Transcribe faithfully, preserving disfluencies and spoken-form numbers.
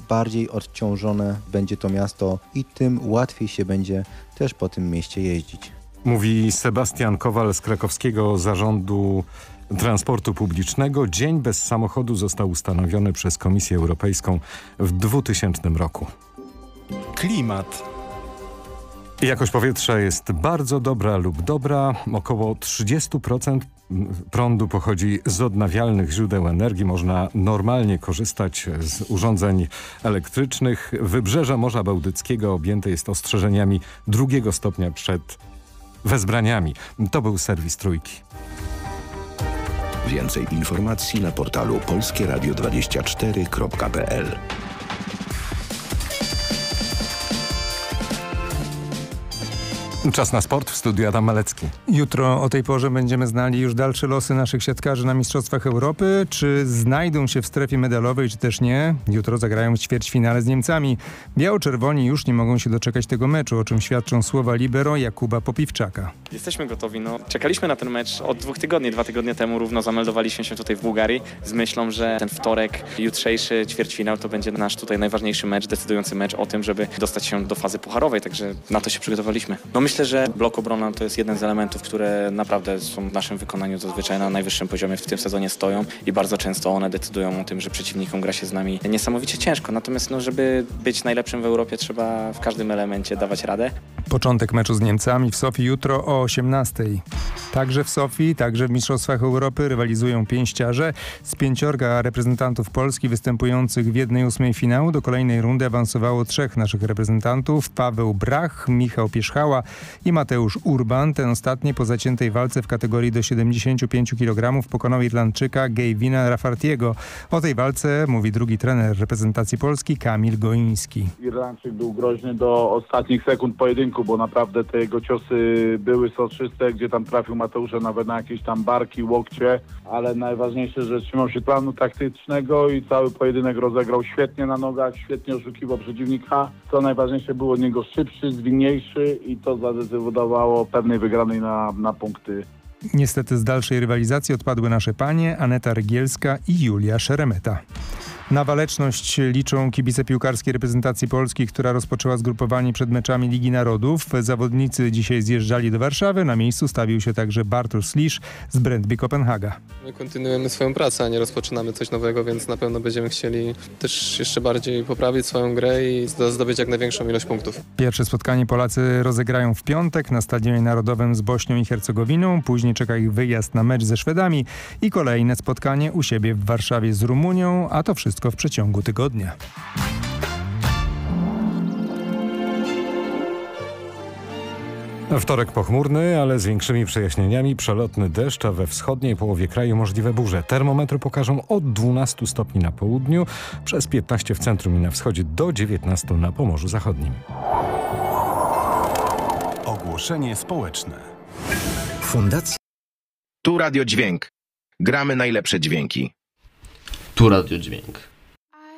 bardziej odciążone będzie to miasto i tym łatwiej się będzie też po tym mieście jeździć. Mówi Sebastian Kowal z krakowskiego Zarządu Transportu Publicznego. Dzień bez samochodu został ustanowiony przez Komisję Europejską w dwutysięcznym roku. Klimat. Jakość powietrza jest bardzo dobra lub dobra. Około trzydzieści procent prądu pochodzi z odnawialnych źródeł energii. Można normalnie korzystać z urządzeń elektrycznych. Wybrzeże Morza Bałtyckiego objęte jest ostrzeżeniami drugiego stopnia przed wezbraniami. To był serwis Trójki. Więcej informacji na portalu polskie radio dwadzieścia cztery kropka p l. Czas na sport, w studiu Adam Malecki. Jutro o tej porze będziemy znali już dalsze losy naszych siatkarzy na Mistrzostwach Europy. Czy znajdą się w strefie medalowej, czy też nie? Jutro zagrają w ćwierćfinale z Niemcami. Biało-czerwoni już nie mogą się doczekać tego meczu, o czym świadczą słowa libero Jakuba Popiwczaka. Jesteśmy gotowi. No, czekaliśmy na ten mecz od dwóch tygodni. Dwa tygodnie temu równo zameldowaliśmy się tutaj w Bułgarii z myślą, że ten wtorek, jutrzejszy ćwierćfinał to będzie nasz tutaj najważniejszy mecz, decydujący mecz o tym, żeby dostać się do fazy pucharowej. Także na to się przygotowaliśmy. No, myślę, że blok obronna to jest jeden z elementów, które naprawdę są w naszym wykonaniu zazwyczaj na najwyższym poziomie w tym sezonie stoją i bardzo często one decydują o tym, że przeciwnikom gra się z nami niesamowicie ciężko. Natomiast no, żeby być najlepszym w Europie, trzeba w każdym elemencie dawać radę. Początek meczu z Niemcami w Sofii jutro o osiemnastej. Także w Sofii, także w Mistrzostwach Europy rywalizują pięściarze. Z pięciorga reprezentantów Polski występujących w jednej ósmej finału do kolejnej rundy awansowało trzech naszych reprezentantów. Paweł Brach, Michał Pierzchała i Mateusz Urban. Ten ostatni po zaciętej walce w kategorii do siedemdziesięciu pięciu kilogramów pokonał Irlandczyka Gavina Raffertiego. O tej walce mówi drugi trener reprezentacji Polski Kamil Goiński. Irlandczyk był groźny do ostatnich sekund pojedynku, bo naprawdę te jego ciosy były soczyste, gdzie tam trafił Mateusza nawet na jakieś tam barki, łokcie, ale najważniejsze, że trzymał się planu taktycznego i cały pojedynek rozegrał świetnie na nogach, świetnie oszukiwał przeciwnika. Co najważniejsze, był od niego szybszy, zwinniejszy i to zadecydowało pewnej wygranej na, na punkty. Niestety z dalszej rywalizacji odpadły nasze panie Aneta Rygielska i Julia Szeremeta. Na waleczność liczą kibice piłkarskiej reprezentacji Polski, która rozpoczęła zgrupowanie przed meczami Ligi Narodów. Zawodnicy dzisiaj zjeżdżali do Warszawy. Na miejscu stawił się także Bartosz Slisz z Brøndby Kopenhaga. My kontynuujemy swoją pracę, a nie rozpoczynamy coś nowego, więc na pewno będziemy chcieli też jeszcze bardziej poprawić swoją grę i zdobyć jak największą ilość punktów. Pierwsze spotkanie Polacy rozegrają w piątek na Stadionie Narodowym z Bośnią i Hercegowiną. Później czeka ich wyjazd na mecz ze Szwedami i kolejne spotkanie u siebie w Warszawie z Rumunią, a to wszystko w przeciągu tygodnia. Wtorek pochmurny, ale z większymi przejaśnieniami. Przelotny deszcz, a we wschodniej połowie kraju możliwe burze. Termometry pokażą od dwunastu stopni na południu, przez piętnaście w centrum i na wschodzie, do dziewiętnastu na Pomorzu Zachodnim. Ogłoszenie społeczne. Fundacja. Tu Radio Dźwięk. Gramy najlepsze dźwięki. Tu Radio Dźwięk.